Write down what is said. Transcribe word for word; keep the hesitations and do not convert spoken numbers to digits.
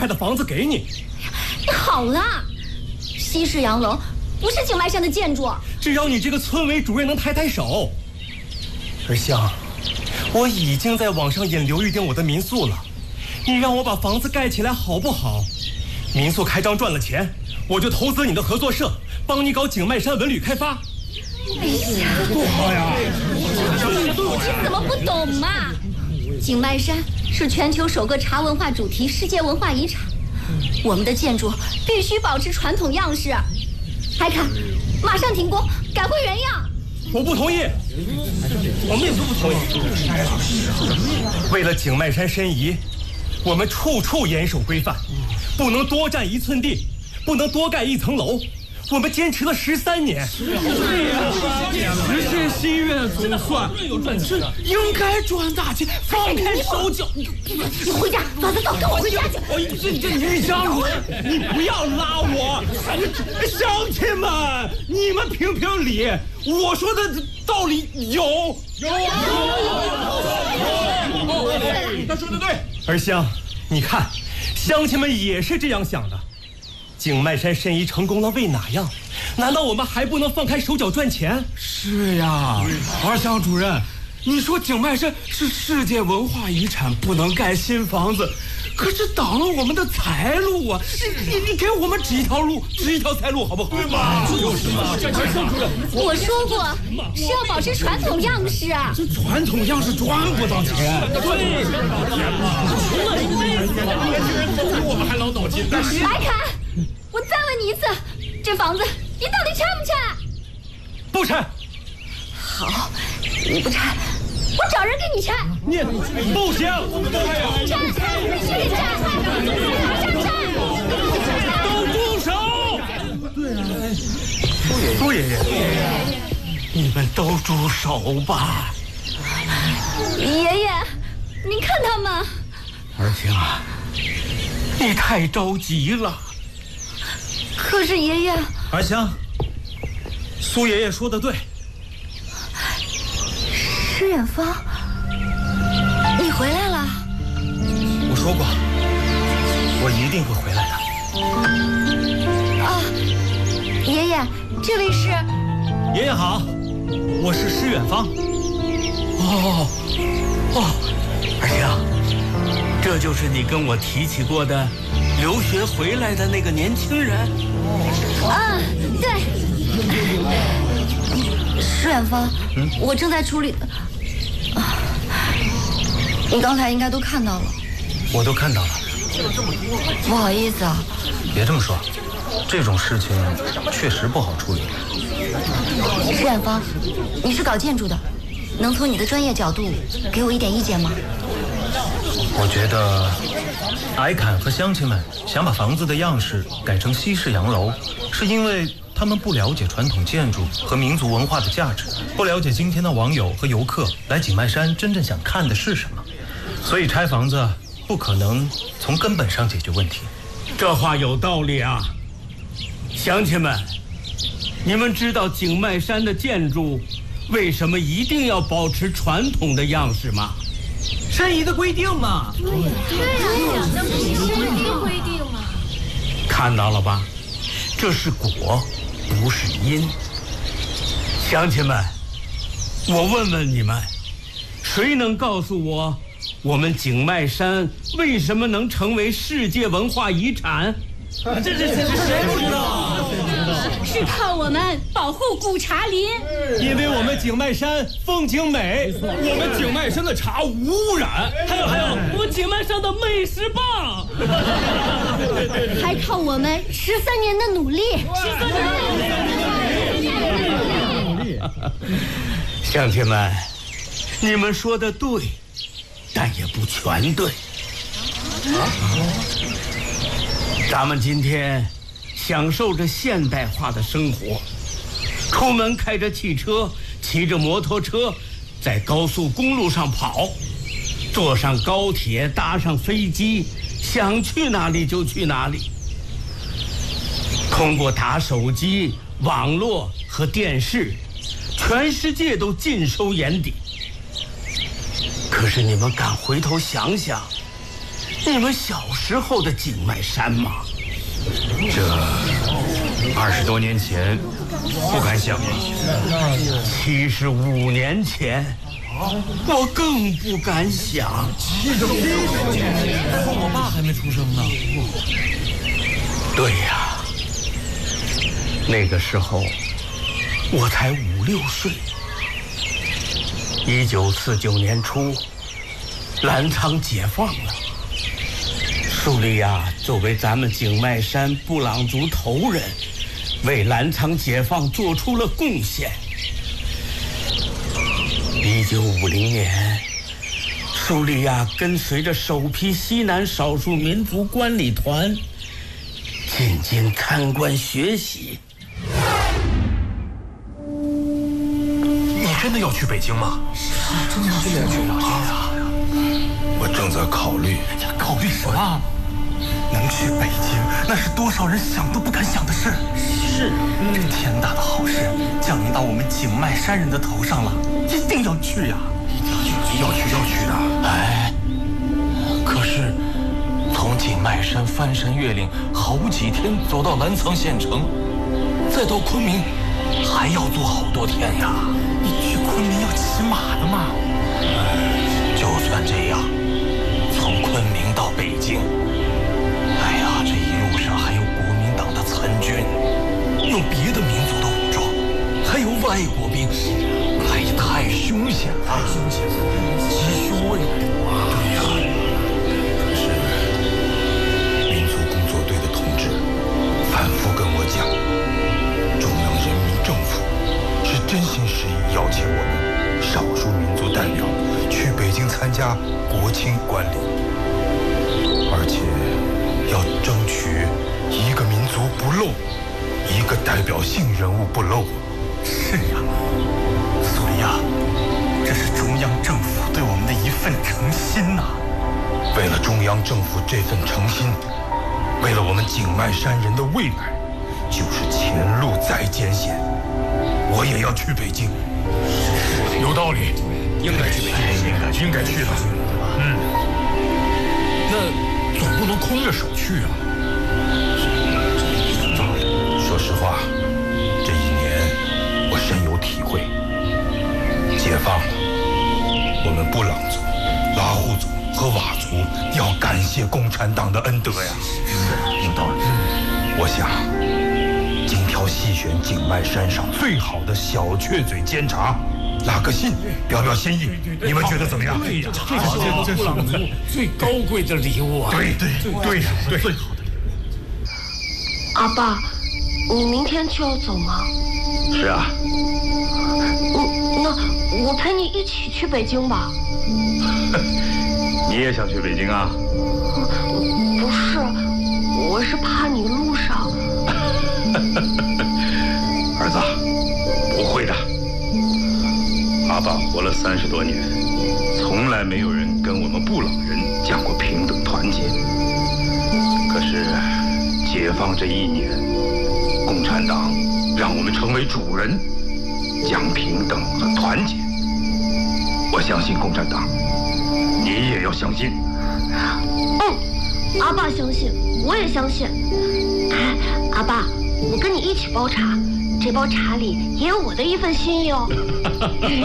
的房子给你。 好啦，西式洋楼不是景迈山的建筑。 只要你这个村委主任能抬抬手。二香，我已经在网上引流预定我的民宿了，你让我把房子盖起来好不好？民宿开张赚了钱，我就投资你的合作社，帮你搞景迈山文旅开发。 哎呀， 多好呀！ 你怎么不懂嘛？景迈山是全球首个茶文化主题世界文化遗产，我们的建筑必须保持传统样式。海侃，马上停工，改回原样。 我不同意，我们也都不同意。为了景迈山申遗，我们处处严守规范，不能多占一寸地，不能多盖一层楼。我们坚持了十三年。 对呀，实现心愿总算，是应该赚大钱，放开手脚。 回家，走走走，跟我回家去。 我这这于香茹，你不要拉我。乡亲们，你们评评理，我说的道理有有有有。他说的对。 二香，你看，乡亲们也是这样想的。景迈山申遗成功了为哪样？难道我们还不能放开手脚赚钱？ 是呀，二香主任，你说景迈山是世界文化遗产，不能盖新房子，可是挡了我们的财路啊！你你你给我们指一条路，指一条财路好不好？对嘛？就是嘛。二香主任， 我说过是要保持传统样式啊。 这传统样式赚不到钱。对，赚不到钱嘛。年轻人走路我们还老脑筋呢。 来看。我再问你一次，这房子你到底拆不拆？ 不拆。 好，你不拆，我找人给你拆。 你不行， 拆，必须得拆，马上拆！ 都住手！ 对啊，苏爷爷，苏爷爷， 你们都住手吧。 爷爷，您看他们。 儿行啊，你太着急了。 可是爷爷， 二香，苏爷爷说的对。 施远芳，你回来了。 我说过，我一定会回来的。 啊，爷爷，这位是？ 爷爷好，我是施远芳。 哦，哦，二香，这就是你跟我提起过的留学回来的那个年轻人。 啊，对。施远芳，嗯，我正在处理。啊，你刚才应该都看到了。 我都看到了。 不好意思啊。 别这么说，这种事情确实不好处理。 施远芳，你是搞建筑的，能从你的专业角度给我一点意见吗？ 我觉得艾侃和乡亲们想把房子的样式改成西式洋楼，是因为他们不了解传统建筑和民族文化的价值，不了解今天的网友和游客来景迈山真正想看的是什么，所以拆房子不可能从根本上解决问题。 这话有道理啊。乡亲们，你们知道景迈山的建筑为什么一定要保持传统的样式吗？ 申遗的规定嘛。 对呀，对呀，那不是申遗的规定吗？ 看到了吧，这是果，不是因。乡亲们，我问问你们，谁能告诉我，我们景迈山为什么能成为世界文化遗产？ 这这这谁不知道？ 是靠我们保护古茶林， 因为我们景迈山风景美， 我们景迈山的茶无污染， 还有还有，我景迈山的美食棒， 还靠我们十三年的努力。十三年努力。 乡亲们，你们说的对，但也不全对。啊，咱们今天享受着现代化的生活，出门开着汽车，骑着摩托车，在高速公路上跑，坐上高铁，搭上飞机，想去哪里就去哪里。通过打手机、网络和电视，全世界都尽收眼底。可是你们敢回头想想， 你们小时候的景迈山吗？ 这二十多年前不敢想， 七十五年前我更不敢想。 我爸还没出生呢。 对呀，那个时候我才五六岁。一九四九年初，澜沧解放了。苏利亚作为咱们景迈山布朗族头人，为澜沧解放做出了贡献。一九五零年，苏利亚跟随着首批西南少数民族观礼团进京参观学习。 你真的要去北京吗？ 真的要去北京啊？ 我正在考虑。 考虑什么？ 能去北京，那是多少人想都不敢想的事。 是， 这天大的好事降临到我们景迈山人的头上了，一定要去呀！ 要去要去的。 哎，可是从景迈山翻山越岭好几天走到澜沧县城，再到昆明，还要坐好多天呀。 你去昆明要骑马的嘛？ 就算这样，从昆明到北京，哎呀，这一路上还有国民党的残军，有别的民族的武装，还有外国兵，哎呀，太凶险了，太凶险了，吉凶未卜啊！ 对呀，可是民族工作队的同志反复跟我讲，中央人民政府是真心实意邀请我们少数民族代表去北京参加国庆观礼，而且要争取一个民族不漏，一个代表性人物不漏。 是呀，苏利亚，这是中央政府对我们的一份诚心呐、啊。 为了中央政府这份诚心，为了我们景迈山人的未来，就是前路再艰险，我也要去北京。有道理，应该去北京，应该应该去的。嗯，那总不能空着手去啊。说实话，这一年我深有体会。解放了，我们布朗族、拉祜族和佤族要感谢共产党的恩德呀。 是，有道理。 我想，精挑细选景迈山上最好的小雀嘴煎茶，拉个信，表表心意，你们觉得怎么样？ 对呀，这是布朗族最高贵的礼物啊！ 对对对呀，对，最好的。 阿爸，你明天就要走吗？ 是啊。 嗯，那我陪你一起去北京吧。 你也想去北京啊？ 不是，我是怕你路上。 儿子，不会的。阿爸活了三十多年，从来没有人跟我们布朗人讲过平等团结。可是解放这一年，共产党让我们成为主人，讲平等和团结。我相信共产党，你也要相信。 嗯，阿爸相信，我也相信。哎，阿爸，我跟你一起包茶，这包茶里也有我的一份心意哦。